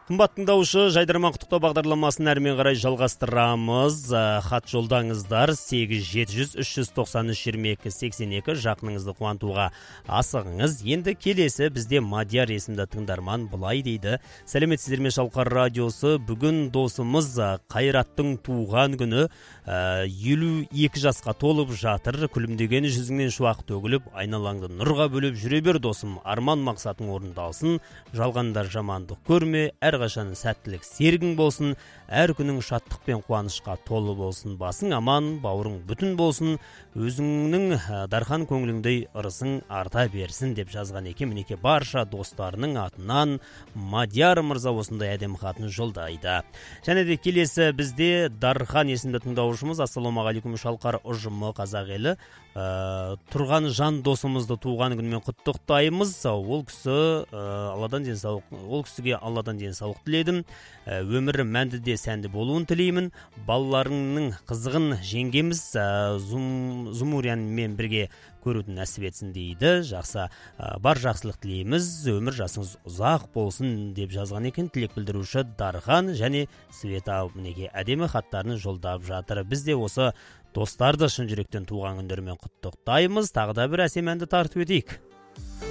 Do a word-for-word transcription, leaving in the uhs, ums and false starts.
Қымбат тыңдаушы, жайдарман құттықтау бағдарламасын әрмен қарай жалғастырамыз. Хат жолдаңыздар сегіз жеті жүз үш жүз тоқсан үш жиырма екі сексен екі, жақыныңызды қуантуға асығыңыз. Енді келесі бізде Мадияр есімді тыңдарман былай дейді: сәлеметсіздер ме Шалқар радиосы, бүгін досымыз Қайраттың туған күні, елу екі жасқа толып жатыр. Күлімдеген жүзіңнен шуақ төгіліп, айналаңды нұрға бөліп жүре бер досым, арман мақсатың орындалсын, жалғандар жамандық көрме, әрқашан сәттілік серігің болсын, әр күнің шаттық пен қуанышқа толы болсын, басың аман, бауырың бүтін болсын, өзіңнің дархан көңіліңдей ырысың арта берсін деп жазған екен. Мінеке барша достарының атынан Мадияр мырза осындай әдемі хатын жолдайды. Және де келесі бізде Дархан есімді тыңдаушымыз: ассалаумағалейкум Шалқар ұжымы, қазақ елі, ә, тұрған жан досымызды туған күнімен құттықтаймыз. Ол кісі ә, Алладан денсаулық, ол кісіге Алладан денсаулық тіледім. Ә, өмірі мәнді де сәнді болуын тілеймін. Балаларыңның қызығын жеңгеміз ә, Зум, Зумурянмен бірге көрудің нәсіп етсін дейді. Жақсы, ә, бар жақсылық тілейміз, өмір жасыңыз ұзақ болсын деп жазған екен тілек білдіруші Дархан. Және Света мінеке әдемі хаттарын жолдап жатыр. Біз де осы достарды шын жүректен туған күндерімен құттықтаймыз. Тағы да бір әсем әнді тартып өтейік.